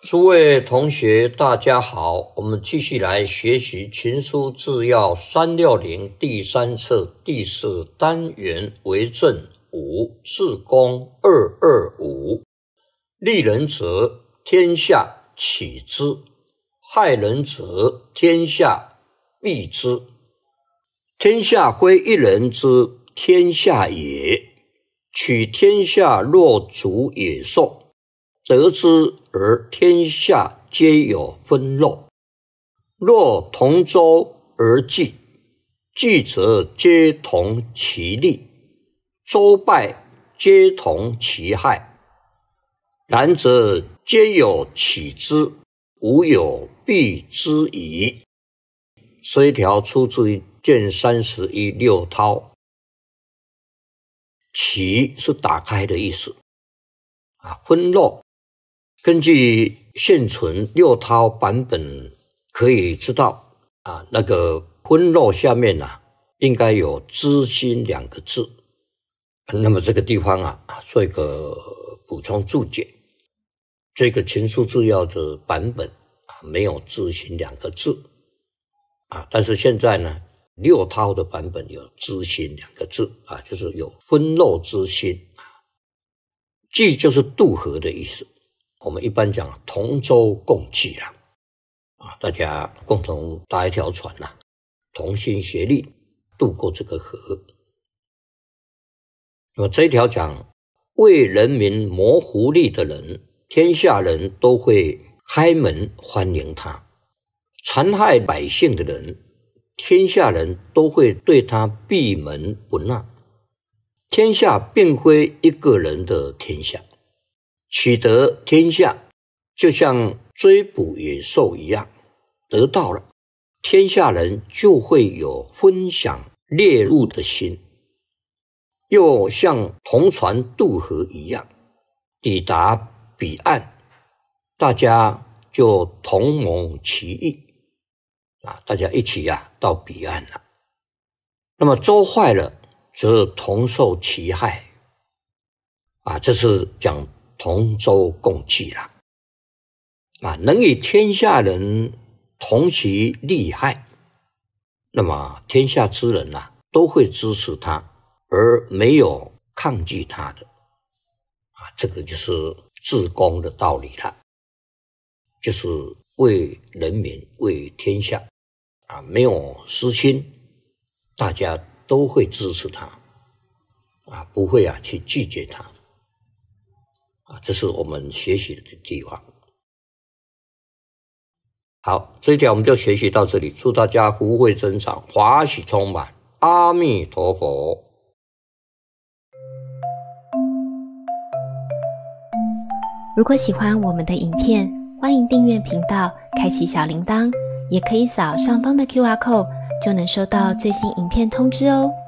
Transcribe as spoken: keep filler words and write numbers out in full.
诸位同学大家好，我们继续来学习群书治要三六零第三册第四单元为政五治公二二五。利人者天下启之，害人者天下避之。天下非一人之天下也，取天下若逐野兽，得之而天下皆有分肉。若同舟而济，济则皆同其利，舟败皆同其害。然则皆有启之，无有避之矣。这一条出自于卷三十一六韬。启是打开的意思啊，分肉。根据现存六韬版本可以知道啊，那个分肉下面啊应该有知心两个字。那么这个地方啊做一个补充注解，这个群书治要的版本啊没有知心两个字啊，但是现在呢六韬的版本有知心两个字啊，就是有分肉之心。济就是渡河的意思。我们一般讲同舟共济啦，啊，大家共同搭一条船啦，同心协力渡过这个河。那么这一条讲为人民谋福利的人，天下人都会开门欢迎他；残害百姓的人，天下人都会对他闭门不纳。天下并非一个人的天下。取得天下就像追捕野兽一样，得到了天下人就会有分享猎物的心，又像同船渡河一样，抵达彼岸，大家就同谋其义啊，大家一起啊到彼岸了。那么舟坏了，则同受其害啊，这是讲同舟共济啦，啊，能与天下人同其利害，那么天下之人啊都会支持他，而没有抗拒他的，啊，这个就是治公的道理了，就是为人民为天下啊，没有私心，大家都会支持他，啊，不会啊去拒绝他。啊，这是我们学习的地方。好，这一条我们就学习到这里，祝大家福慧增长，华喜充满，阿弥陀佛。 如果喜欢我们的影片，欢迎订阅频道，开启小铃铛，也可以扫上方的 Q R code， 就能收到最新影片通知哦。